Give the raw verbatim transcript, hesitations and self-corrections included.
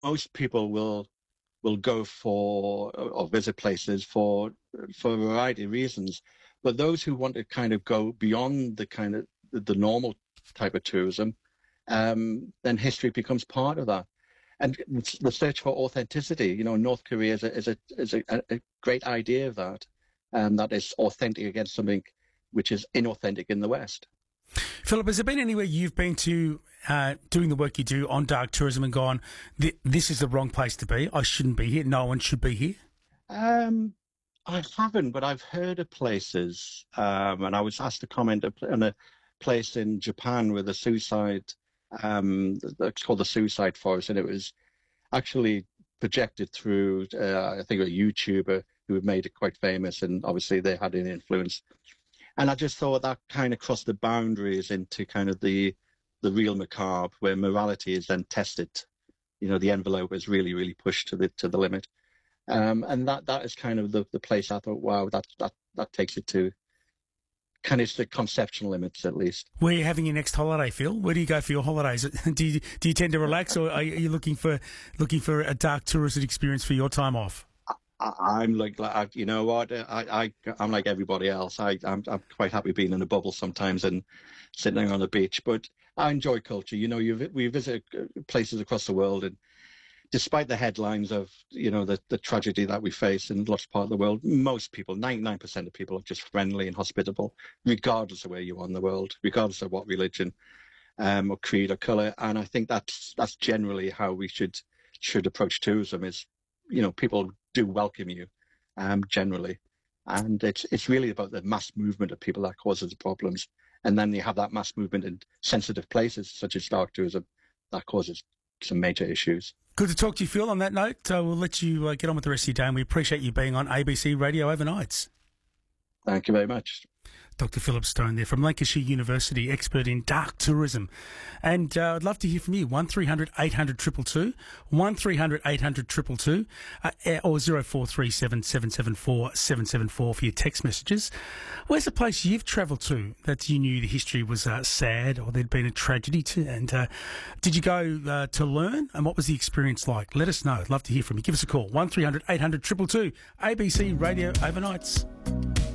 most people will will go for or visit places for for a variety of reasons. But those who want to kind of go beyond the kind of the, the normal type of tourism, um, then history becomes part of that. And the search for authenticity, you know, North Korea is a is a is a, a great idea of that, and that is authentic against something which is inauthentic in the West. Philip, has there been anywhere you've been to uh, doing the work you do on dark tourism and gone, this is the wrong place to be, I shouldn't be here, no one should be here? Um, I haven't, but I've heard of places, um, and I was asked to comment on a place in Japan with a suicide, um, it's called the Suicide Forest, and it was actually projected through, uh, I think, a YouTuber who had made it quite famous, and obviously they had an influence. And I just thought that kind of crossed the boundaries into kind of the the real macabre, where morality is then tested. You know, the envelope is really, really pushed to the to the limit. Um, and that that is kind of the, the place I thought, wow, that, that, that takes it to kind of the conceptual limits, at least. Where are you having your next holiday, Phil? Where do you go for your holidays? Do you, do you tend to relax, or are you looking for looking for a dark tourism experience for your time off? I'm like, you know what, I, I, I'm like everybody else. I, I'm, I'm quite happy being in a bubble sometimes and sitting on the beach, but I enjoy culture. You know, you, we visit places across the world, and despite the headlines of, you know, the, the tragedy that we face in lots of parts of the world, most people, ninety-nine percent of people are just friendly and hospitable, regardless of where you are in the world, regardless of what religion um, or creed or colour. And I think that's, that's generally how we should, should approach tourism is, you know, people do welcome you, um, generally. And it's it's really about the mass movement of people that causes the problems. And then you have that mass movement in sensitive places, such as dark tourism, that causes some major issues. Good to talk to you, Phil. On that note, uh, we'll let you uh, get on with the rest of your day, and we appreciate you being on A B C Radio Overnights. Thank you very much. Doctor Philip Stone there from Lancashire University, expert in dark tourism. And uh, I'd love to hear from you. one three hundred eight hundred two two two, one three hundred eight hundred two two two, uh, or zero four three seven seven seven four seven seven four for your text messages. Where's the place you've travelled to that you knew the history was uh, sad, or there'd been a tragedy to? And uh, did you go uh, to learn? And what was the experience like? Let us know. I'd love to hear from you. Give us a call. one three hundred eight hundred two two two, A B C Radio Overnights.